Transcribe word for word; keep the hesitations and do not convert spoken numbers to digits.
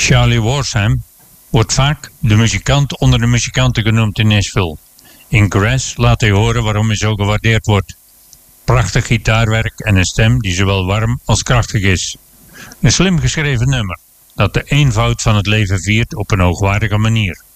Charlie Warsham wordt vaak de muzikant onder de muzikanten genoemd in Nashville. In Grass laat hij horen waarom hij zo gewaardeerd wordt. Prachtig gitaarwerk en een stem die zowel warm als krachtig is. Een slim geschreven nummer dat de eenvoud van het leven viert op een hoogwaardige manier.